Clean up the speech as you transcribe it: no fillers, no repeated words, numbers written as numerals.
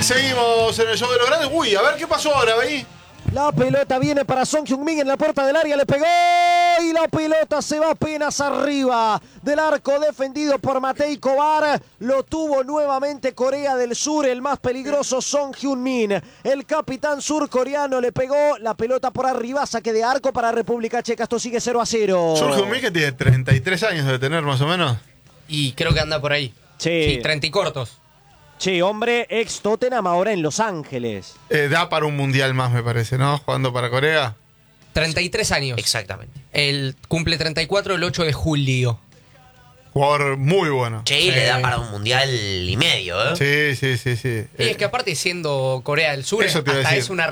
seguimos en el show de los grandes. Uy, a ver qué pasó ahora, ¿veí? La pelota viene para Son Heung-min en la puerta del área, le pegó y la pelota se va apenas arriba del arco defendido por Matej Kovar. Lo tuvo nuevamente Corea del Sur, el más peligroso Son Heung-min. El capitán surcoreano le pegó la pelota por arriba, saque de arco para República Checa. Esto sigue 0-0. Son Heung-min, que tiene 33 años de tener más o menos. Y creo que anda por ahí. Sí, 30 y cortos. Sí, hombre, ex Tottenham, ahora en Los Ángeles. Da para un mundial más, me parece, ¿no? Jugando para Corea. 33 años. Exactamente. Él cumple 34 el 8 de julio. Jugador muy bueno. Sí, le da para un mundial y medio, ¿eh? Sí. Y es que aparte siendo Corea del Sur, Eso te iba a hasta decir. es una